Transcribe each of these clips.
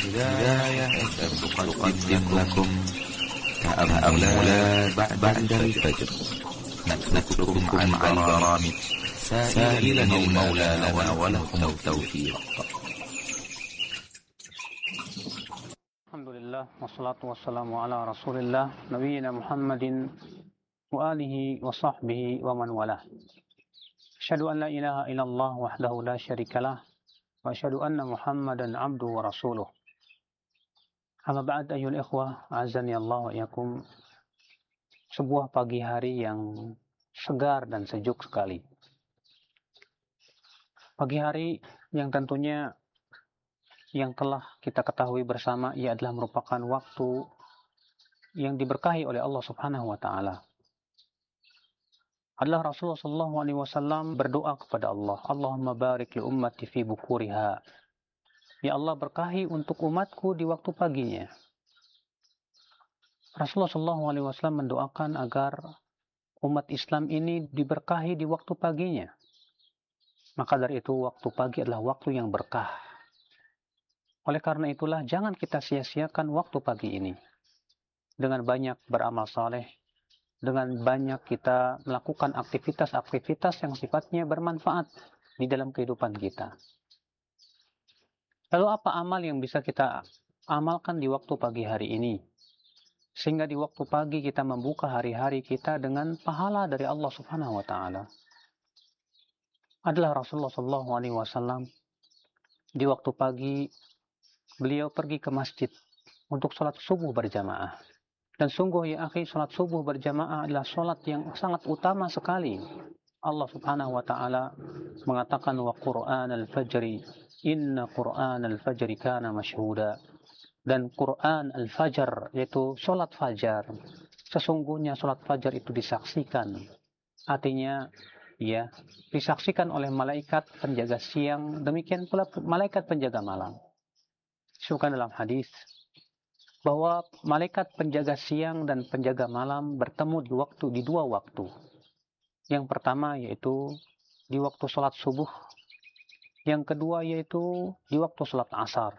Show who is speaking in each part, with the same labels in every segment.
Speaker 1: هداية تقدم لكم تأملات بعد الفجر، نترككم مع البرامج سائلا المولى لنا ولكم التوفيق.
Speaker 2: الحمد لله والصلاة والسلام على رسول الله نبينا محمد وآله وصحبه ومن والاه. أشهد أن لا إله إلا الله وحده لا شريك له وأشهد أن محمدا عبده ورسوله. Amma ba'd ayyuhal ikhwah, azani Allah wa iyyakum. Sebuah pagi hari yang segar dan sejuk sekali. Pagi hari yang tentunya yang telah kita ketahui bersama ia adalah merupakan waktu yang diberkahi oleh Allah Subhanahu wa taala. Adalah Rasulullah sallallahu alaihi wasallam berdoa kepada Allah, Allahumma barik li ummati fi bukuriha. Ya Allah, berkahi untuk umatku di waktu paginya. Rasulullah SAW mendoakan agar umat Islam ini diberkahi di waktu paginya. Maka dari itu waktu pagi adalah waktu yang berkah. Oleh karena itulah jangan kita sia-siakan waktu pagi ini. Dengan banyak beramal saleh, dengan banyak kita melakukan aktivitas-aktivitas yang sifatnya bermanfaat di dalam kehidupan kita. Lalu apa amal yang bisa kita amalkan di waktu pagi hari ini? Sehingga di waktu pagi kita membuka hari-hari kita dengan pahala dari Allah Subhanahu wa taala. Adalah Rasulullah sallallahu alaihi wasallam di waktu pagi beliau pergi ke masjid untuk salat subuh berjamaah. Dan sungguh ya akhi, salat subuh berjamaah adalah salat yang sangat utama sekali. Allah Subhanahu wa taala mengatakan wa Qur'an al-fajri inna Qur'an al-fajri kana mashhuda. Dan Quran al-fajr yaitu salat fajar. Sesungguhnya salat fajar itu disaksikan. Artinya ya, disaksikan oleh malaikat penjaga siang, demikian pula malaikat penjaga malam. Disebutkan dalam hadis bahwa malaikat penjaga siang dan penjaga malam bertemu di dua waktu. Yang pertama yaitu di waktu salat subuh. Yang kedua yaitu di waktu salat asar.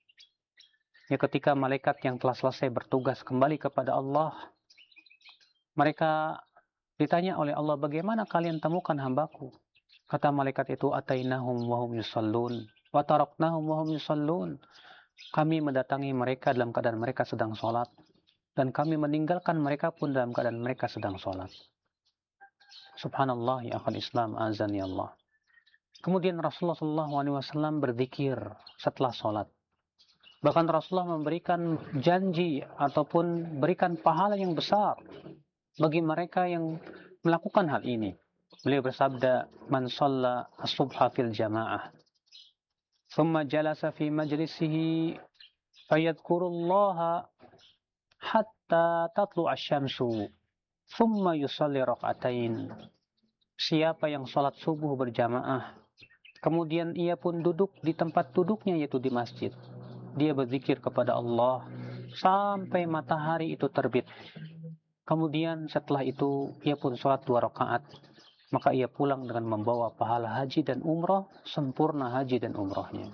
Speaker 2: Ya, ketika malaikat yang telah selesai bertugas kembali kepada Allah, mereka ditanya oleh Allah, bagaimana kalian temukan hambaku? Kata malaikat itu, atainahum wa hum yusallun wa taraknahum wa hum yusallun. Kami mendatangi mereka dalam keadaan mereka sedang sholat, dan kami meninggalkan mereka pun dalam keadaan mereka sedang sholat. Subhanallah ya akhal Islam, azan ya Allah. Kemudian Rasulullah SAW berzikir setelah sholat. Bahkan Rasulullah memberikan janji ataupun berikan pahala yang besar bagi mereka yang melakukan hal ini. Beliau bersabda, "Man shalla as-subha fil jamaah, thumma jalasa fi majlisihi fayadhkurullaha hatta tatlu'a asy-syamsu, thumma yusalli rak'atain." Siapa yang salat subuh berjamaah, kemudian ia pun duduk di tempat duduknya yaitu di masjid. Dia berzikir kepada Allah sampai matahari itu terbit. Kemudian setelah itu ia pun sholat 2 rakaat. Maka ia pulang dengan membawa pahala haji dan umrah, sempurna haji dan umrahnya.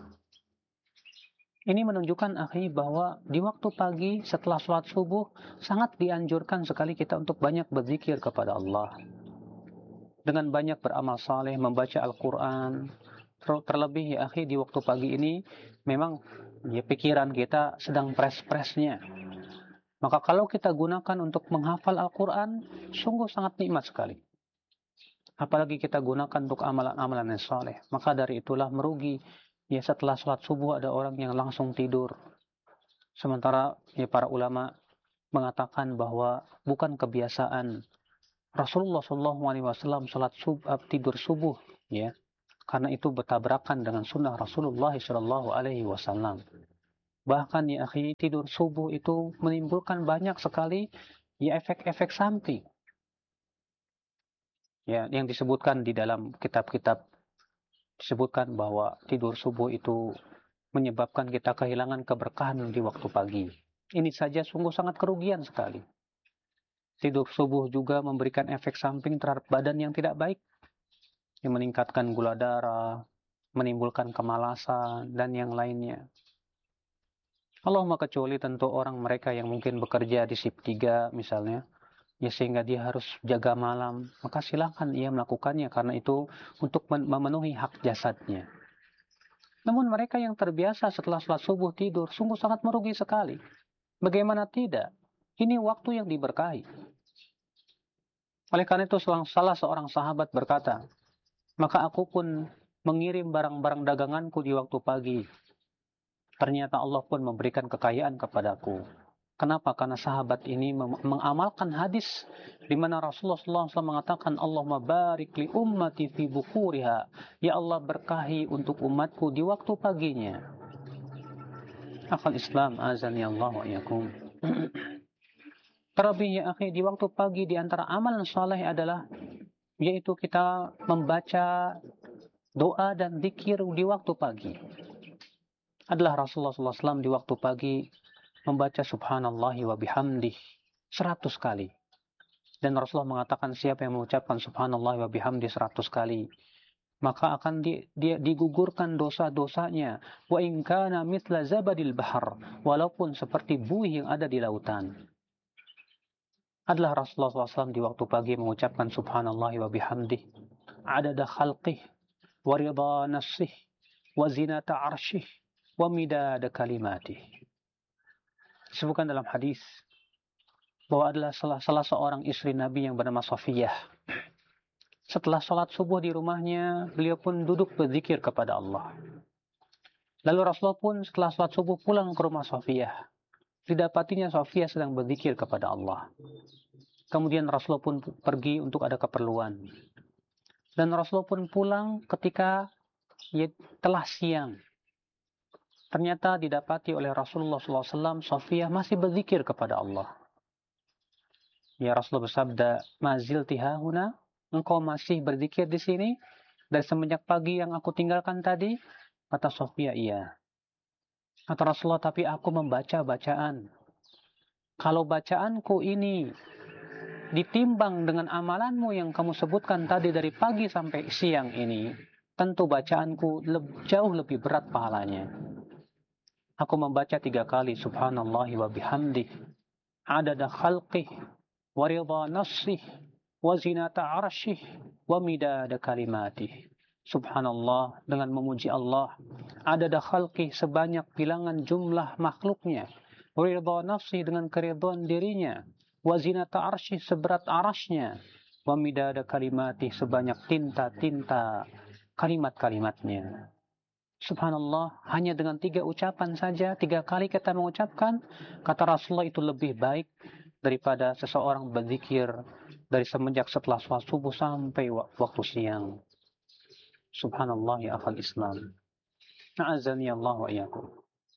Speaker 2: Ini menunjukkan akhi bahwa di waktu pagi setelah sholat subuh sangat dianjurkan sekali kita untuk banyak berzikir kepada Allah. Dengan banyak beramal saleh, membaca Al-Quran. Terlebih ya akhi di waktu pagi ini memang ya pikiran kita sedang pres-presnya. Maka kalau kita gunakan untuk menghafal Al-Quran, sungguh sangat nikmat sekali. Apalagi kita gunakan untuk amalan-amalan yang saleh. Maka dari itulah merugi ya setelah sholat subuh ada orang yang langsung tidur. Sementara ya para ulama mengatakan bahwa bukan kebiasaan Rasulullah SAW sholat tidur subuh ya. Karena itu bertabrakan dengan sunnah Rasulullah SAW. Bahkan ya akhi, tidur subuh itu menimbulkan banyak sekali ya efek-efek samping. Ya, yang disebutkan di dalam kitab-kitab disebutkan bahwa tidur subuh itu menyebabkan kita kehilangan keberkahan di waktu pagi. Ini saja sungguh sangat kerugian sekali. Tidur subuh juga memberikan efek samping terhadap badan yang tidak baik. Yang meningkatkan gula darah, menimbulkan kemalasan, dan yang lainnya. Allahumma kecuali tentu orang mereka yang mungkin bekerja di shift 3 misalnya, ya sehingga dia harus jaga malam, maka silakan ia melakukannya karena itu untuk memenuhi hak jasadnya. Namun mereka yang terbiasa setelah sholat subuh tidur, sungguh sangat merugi sekali. Bagaimana tidak? Ini waktu yang diberkahi. Oleh karena itu salah seorang sahabat berkata, maka aku pun mengirim barang-barang daganganku di waktu pagi. Ternyata Allah pun memberikan kekayaan kepadaku. Kenapa? Karena sahabat ini mengamalkan hadis di mana Rasulullah SAW mengatakan, Allahumma barik li ummati fi bukuriha. Ya Allah berkahi untuk umatku di waktu paginya. Akhal Islam azani Allah wa iyakum. Terlebih ya akhi, di waktu pagi di antara amalan saleh adalah yaitu kita membaca doa dan zikir di waktu pagi. Adalah Rasulullah SAW di waktu pagi membaca subhanallahi wa bihamdih 100 kali. Dan Rasulullah mengatakan siapa yang mengucapkan subhanallahi wa bihamdih 100 kali, maka akan dia digugurkan dosa-dosanya. Wa in kana mithla zabadil bahar, walaupun seperti buih yang ada di lautan. Adalah Rasulullah SAW di waktu pagi mengucapkan subhanallahi wa bihamdih adada khalqih wa ridha nafsih wa zinata arsyih wa midada kalimatih. Disebutkan dalam hadis bahwa adalah salah seorang istri Nabi yang bernama Safiyah. Setelah sholat subuh di rumahnya, beliau pun duduk berzikir kepada Allah. Lalu Rasulullah pun setelah sholat subuh pulang ke rumah Safiyah. Didapatinya Safiyah sedang berzikir kepada Allah. Kemudian Rasulullah pun pergi untuk ada keperluan. Dan Rasulullah pun pulang ketika telah siang. Ternyata didapati oleh Rasulullah SAW, Safiyah masih berzikir kepada Allah. Ya Rasulullah bersabda, mazil tihahuna, engkau masih berzikir di sini dari semenjak pagi yang aku tinggalkan tadi? Kata Safiyah, iya. Kata Rasulullah, tapi aku membaca bacaan. Kalau bacaanku ini ditimbang dengan amalanmu yang kamu sebutkan tadi dari pagi sampai siang ini, tentu bacaanku jauh lebih berat pahalanya. Aku membaca 3 kali subhanallahi wa bihamdih adada khalqih wa ridha nafsih wa zinata arsyih wa midada kalimatih. Subhanallah, dengan memuji Allah, adada khalqih sebanyak bilangan jumlah makhluknya, wa ridha nafsih dengan keridhaan dirinya, wa zinata arsyih seberat arasnya, wa midada kalimatih sebanyak tinta-tinta kalimat-kalimatnya. Subhanallah, hanya dengan 3 ucapan saja, 3 kali kita mengucapkan, kata Rasulullah itu lebih baik daripada seseorang berzikir dari semenjak setelah sholat subuh sampai waktu siang. Subhanallah ya akhal Islam. A'azani Allah wa iyakum.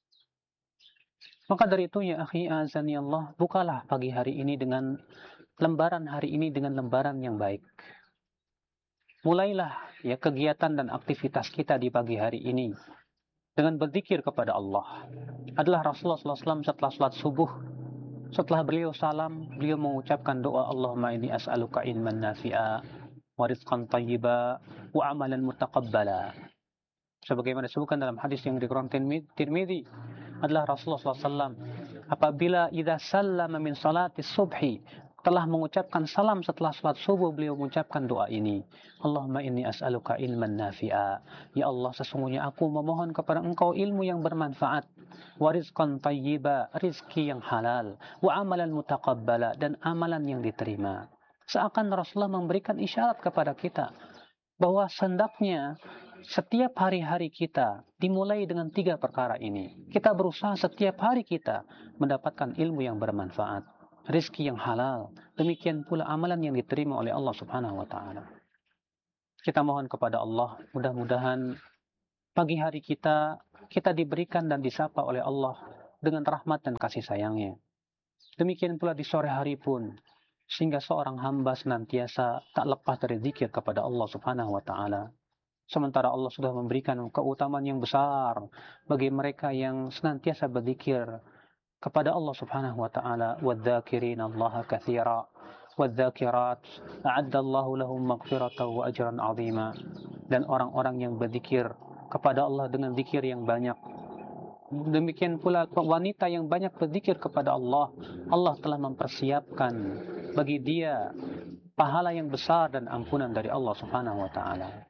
Speaker 2: Maka dari itu ya akhi, a'azani Allah, bukalah pagi hari ini dengan lembaran hari ini dengan lembaran yang baik. Mulailah ya kegiatan dan aktivitas kita di pagi hari ini dengan berzikir kepada Allah. Adalah Rasulullah SAW setelah salat subuh, setelah beliau salam, beliau mengucapkan doa, Allahumma inni as'aluka ilman nafi'a wa rizqan tayyiba wa amalan mutaqabbala. Sebagaimana disebutkan dalam hadis yang diriwayatkan Tirmidzi, adalah Rasulullah SAW apabila idza sallama min salati subhi, telah mengucapkan salam setelah salat subuh, beliau mengucapkan doa ini, Allahumma inni as'aluka ilman nafi'a. Ya Allah, sesungguhnya aku memohon kepada engkau ilmu yang bermanfaat, wa rizqan tayyiba, rizki yang halal, wa amalan mutaqabbala, dan amalan yang diterima. Seakan Rasulullah memberikan isyarat kepada kita bahwa hendaknya setiap hari-hari kita dimulai dengan 3 perkara ini. Kita berusaha setiap hari kita mendapatkan ilmu yang bermanfaat, rizki yang halal, demikian pula amalan yang diterima oleh Allah Subhanahu wa ta'ala. Kita mohon kepada Allah, mudah-mudahan pagi hari kita diberikan dan disapa oleh Allah dengan rahmat dan kasih sayangnya. Demikian pula di sore hari pun, sehingga seorang hamba senantiasa tak lepas dari zikir kepada Allah Subhanahu wa ta'ala. Sementara Allah sudah memberikan keutamaan yang besar bagi mereka yang senantiasa berzikir kepada Allah Subhanahu wa ta'ala. Wadzakirin Allah katsira wadzakirat a'addallahu lahum maghfiratan wa ajran 'azima. Dan orang-orang yang berzikir kepada Allah dengan zikir yang banyak, Demikian pula wanita yang banyak berzikir kepada Allah, Allah telah mempersiapkan bagi dia pahala yang besar dan ampunan dari Allah Subhanahu wa taala.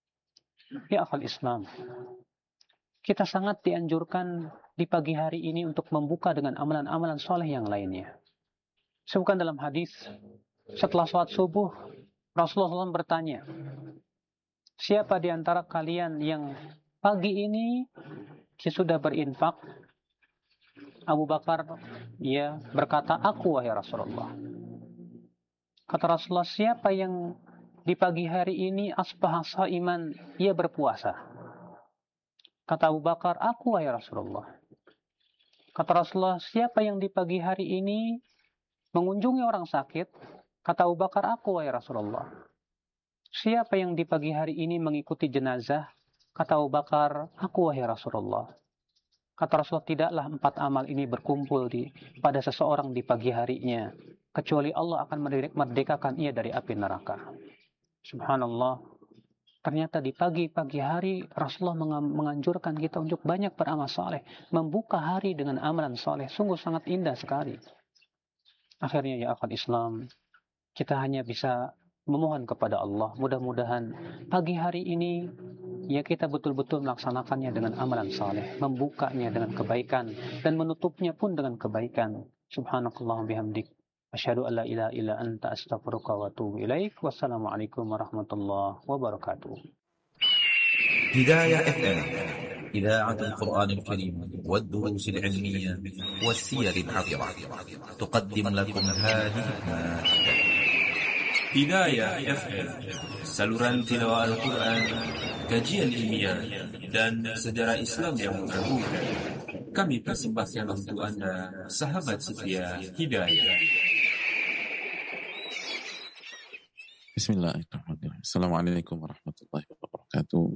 Speaker 2: Ya akhal Islam, kita sangat dianjurkan di pagi hari ini untuk membuka dengan amalan-amalan soleh yang lainnya. Sebutkan dalam hadis, setelah sholat subuh, Rasulullah SAW bertanya, siapa di antara kalian yang pagi ini sudah berinfak? Abu Bakar berkata, aku wahai Rasulullah. Kata Rasulullah, siapa yang di pagi hari ini asbaha shaiman, ia berpuasa? Kata Abu Bakar, aku wahai Rasulullah. Kata Rasulullah, siapa yang di pagi hari ini mengunjungi orang sakit? Kata Abu Bakar, aku wahai Rasulullah. Siapa yang di pagi hari ini mengikuti jenazah? Kata Abu Bakar, aku wahai Rasulullah. Kata Rasulullah, tidaklah 4 amal ini berkumpul pada seseorang di pagi harinya, kecuali Allah akan merdekakan ia dari api neraka. Subhanallah. Ternyata di pagi-pagi hari Rasulullah menganjurkan kita untuk banyak beramal soleh, membuka hari dengan amalan soleh. Sungguh sangat indah sekali. Akhirnya ya akhwat Islam, kita hanya bisa memohon kepada Allah. Mudah-mudahan pagi hari ini kita betul-betul melaksanakannya dengan amalan saleh, membukanya dengan kebaikan dan menutupnya pun dengan kebaikan. Subhanakallah bihamdik, asyhadu an la ilaha illa anta, astaghfiruka wa atubu ilaik. Wassalamualaikum warahmatullahi wabarakatuh.
Speaker 1: هداية FM إذاعة القرآن الكريم والدروس العلمية والسير العطرة تقدم لكم هذه المادة.
Speaker 3: Hidayah FM, saluran tilawah Al-Quran, kajian ilmiah, dan sejarah Islam yang mengagumkan. Kami persembahkan untuk Anda, sahabat setia Hidayah.
Speaker 4: Bismillahirrahmanirrahim. Assalamualaikum warahmatullahi wabarakatuh.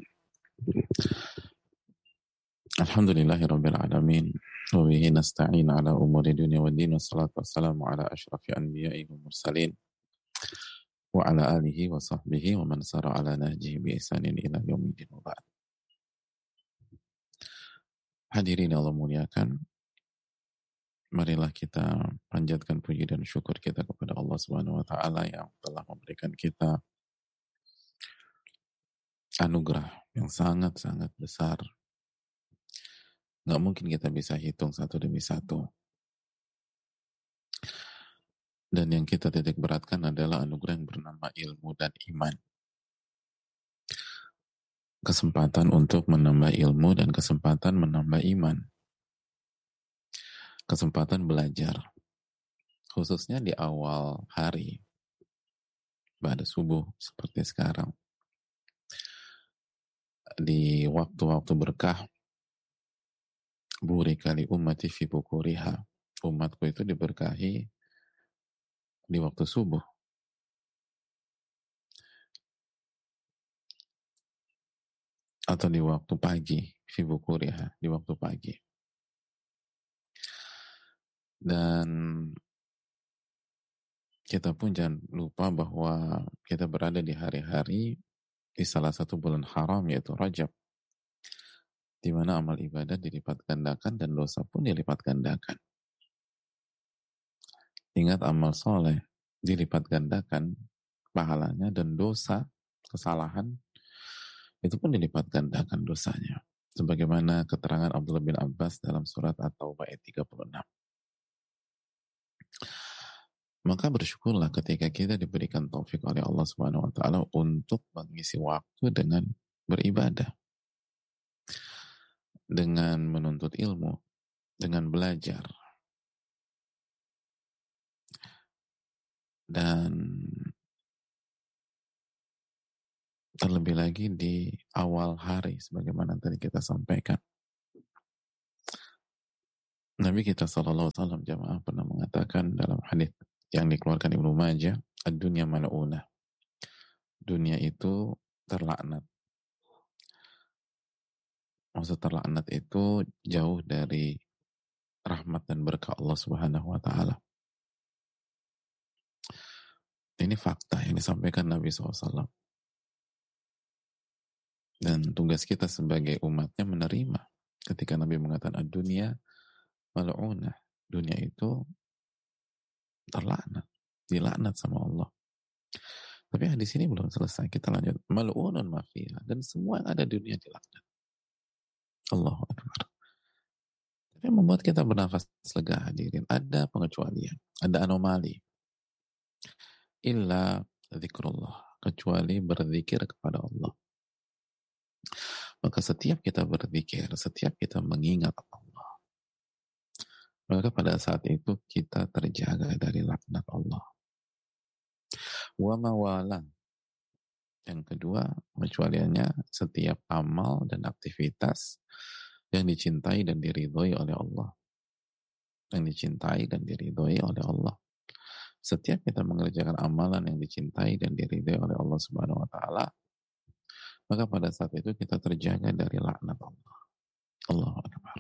Speaker 4: Alhamdulillahirabbil alamin. Wa bihi nasta'in ala umuri dunya waddin. Wassalatu wassalamu ala asyrafil anbiya'i wal mursalin. Wa ala alihi wa sahbihi wa man sara ala nahjihi bi ihsanin ila yaumiddin wa ba'd. Hadirin Allah muliakan, marilah kita panjatkan puji dan syukur kita kepada Allah Subhanahu wa taala yang telah memberikan kita anugerah yang sangat-sangat besar. Nggak mungkin kita bisa hitung satu demi satu. Dan yang kita titik beratkan adalah anugerah yang bernama ilmu dan iman. Kesempatan untuk menambah ilmu dan kesempatan menambah iman. Kesempatan belajar. Khususnya di awal hari. Pada subuh seperti sekarang. Di waktu-waktu berkah. Burika li ummati fi bukuriha. Umatku itu diberkahi di waktu subuh. Atau di waktu pagi, fi bukuriha, di waktu pagi. Dan kita pun jangan lupa bahwa kita berada di hari-hari di salah satu bulan haram, yaitu Rajab, di mana amal ibadah dilipat gandakan dan dosa pun dilipat gandakan. Ingat, amal soleh dilipat gandakan pahalanya, dan dosa, kesalahan, itu pun dilipat gandakan dosanya. Sebagaimana keterangan Abdullah bin Abbas dalam surat At-Taubah ayat 36. Maka bersyukurlah ketika kita diberikan taufik oleh Allah Subhanahu wa taala untuk mengisi waktu dengan beribadah, dengan menuntut ilmu, dengan belajar. Dan terlebih lagi di awal hari, sebagaimana tadi kita sampaikan. Nabi kita SAW jamaah pernah mengatakan dalam hadis yang dikeluarkan Ibnu Majah, ad-dunya mal'unah. Dunia itu terlaknat. Maksud terlaknat itu jauh dari rahmat dan berkah Allah Subhanahu wa taala. Ini fakta yang disampaikan Nabi SAW. Dan tugas kita sebagai umatnya menerima Ketika Nabi mengatakan ad-dunya mal'unah, dunia itu terlaknat, dilaknat sama Allah. Tapi hadis ini belum selesai, kita lanjut. Mal'unun ma fiha, dan semua yang ada di dunia dilaknat. Allahu Akbar. Tapi membuat kita bernafas lega, hadirin. Ada pengecualian, ada anomali. Illa zikrullah, kecuali berzikir kepada Allah. Maka setiap kita berzikir, setiap kita mengingat Allah, maka pada saat itu kita terjaga dari laknat Allah. Wa mawala. Yang kedua, pengecualiannya setiap amal dan aktivitas yang dicintai dan diridhoi oleh Allah. Yang dicintai dan diridhoi oleh Allah. Setiap kita mengerjakan amalan yang dicintai dan diridhoi oleh Allah Subhanahu wa taala, maka pada saat itu kita terjaga dari laknat Allah. Allahu Akbar.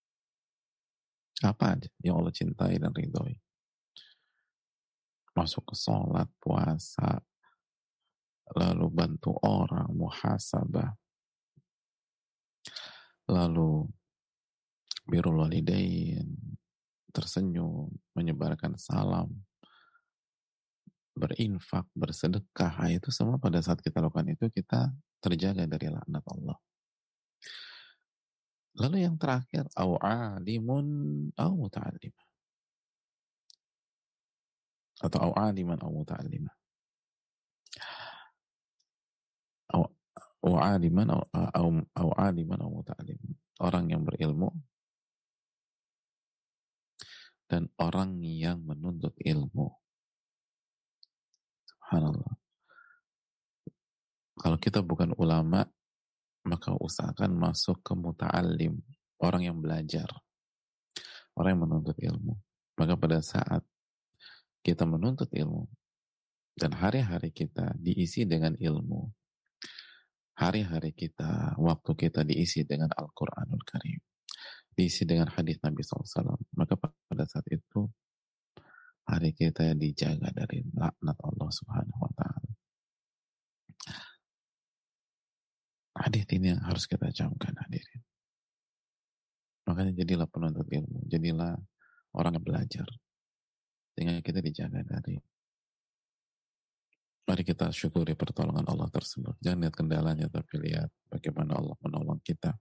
Speaker 4: Apa aja yang Allah cintai dan ridhoi? Masuk ke sholat, puasa, lalu bantu orang, muhasabah, lalu birrul walidain, tersenyum, menyebarkan salam, berinfak, bersedekah, itu semua pada saat kita lakukan itu kita terjaga dari laknat Allah. Lalu yang terakhir, au alimun au muta'allimah, atau au aliman au muta'allimah, au aliman au aliman au muta'allimah, orang yang berilmu dan orang yang menuntut ilmu. Subhanallah. Kalau kita bukan ulama, maka usahakan masuk ke muta'allim, orang yang belajar, orang yang menuntut ilmu. Maka pada saat kita menuntut ilmu dan hari-hari kita diisi dengan ilmu, hari-hari kita, waktu kita diisi dengan Al-Quranul Karim, diisi dengan hadis Nabi SAW, maka pada saat itu hari kita dijaga dari laknat Allah Subhanahu wa taala. Hadis ini yang harus kita camkan, hadirin. Makanya jadilah penuntut ilmu, jadilah orang yang belajar, sehingga kita dijaga dari. Mari kita syukuri pertolongan Allah tersebut. Jangan lihat kendalanya, tapi lihat bagaimana Allah menolong kita.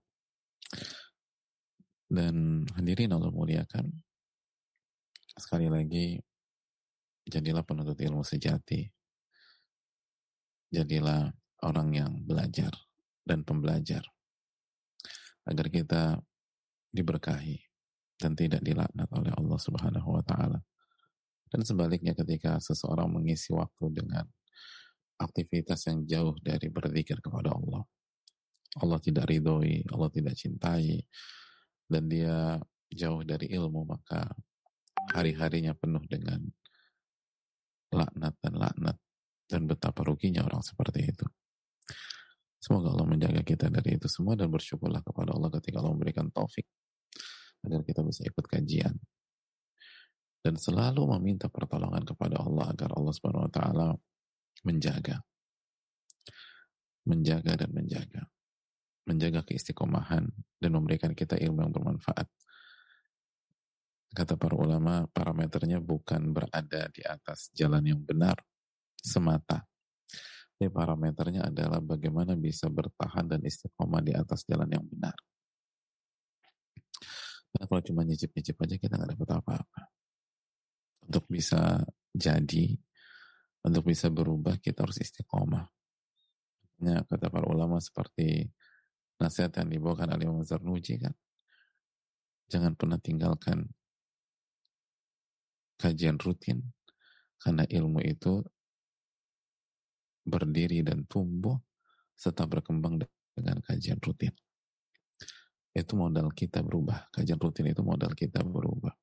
Speaker 4: Dan hadirin Allah muliakan, sekali lagi, jadilah penuntut ilmu sejati. Jadilah orang yang belajar dan pembelajar, agar kita diberkahi dan tidak dilaknat oleh Allah Subhanahu wa taala. Dan sebaliknya, ketika seseorang mengisi waktu dengan aktivitas yang jauh dari berzikir kepada Allah, Allah tidak ridhoi, Allah tidak cintai, dan dia jauh dari ilmu, maka hari-harinya penuh dengan laknat dan laknat, dan betapa ruginya orang seperti itu. Semoga Allah menjaga kita dari itu semua, dan bersyukurlah kepada Allah ketika Allah memberikan taufik agar kita bisa ikut kajian, dan selalu meminta pertolongan kepada Allah agar Allah Subhanahu wa taala menjaga dan menjaga keistiqomahan dan memberikan kita ilmu yang bermanfaat. Kata para ulama, parameternya bukan berada di atas jalan yang benar semata, tapi parameternya adalah bagaimana bisa bertahan dan istiqomah di atas jalan yang benar. Karena kalau cuma nyicip-nyicip aja, kita nggak dapat apa-apa. Untuk bisa jadi, untuk bisa berubah, kita harus istiqomah. Kata para ulama, seperti nasihat yang dibawakan oleh Imam Zarnuji, kan, jangan pernah tinggalkan kajian rutin, karena ilmu itu berdiri dan tumbuh serta berkembang dengan kajian rutin. Itu modal kita berubah. Kajian rutin itu modal kita berubah.